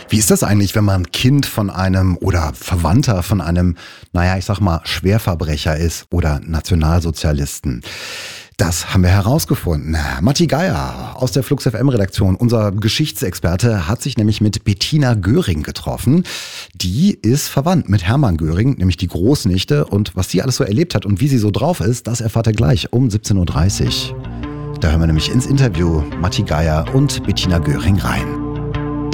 Wie ist das eigentlich, wenn man Kind von einem oder Verwandter von einem, ich sag mal, Schwerverbrecher ist oder Nationalsozialisten? Das haben wir herausgefunden. Matti Geier aus der Flux FM Redaktion, unser Geschichtsexperte, hat sich nämlich mit Bettina Göring getroffen. Die ist verwandt mit Hermann Göring, nämlich die Großnichte. Und was sie alles so erlebt hat und wie sie so drauf ist, das erfahrt ihr gleich um 17.30 Uhr. Da hören wir nämlich ins Interview Matti Geier und Bettina Göring rein.